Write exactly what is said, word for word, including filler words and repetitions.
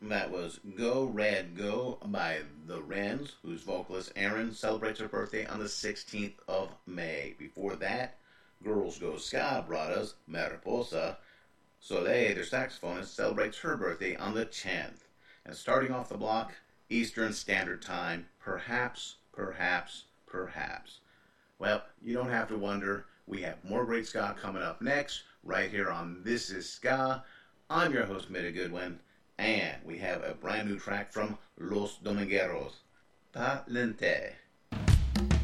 That was Go Red Go by the Wrens, whose vocalist Erin celebrates her birthday on the sixteenth of May. Before that, Girls Go Ska brought us Mariposa. Soleil, their saxophonist, celebrates her birthday on the tenth. And starting off the block, Eastern Standard Time, perhaps, perhaps, perhaps. Well, you don't have to wonder. We have more great ska coming up next, right here on This Is Ska. I'm your host, Mitty Goodwin, and we have a brand new track from Los Domingueros, Pa Lente.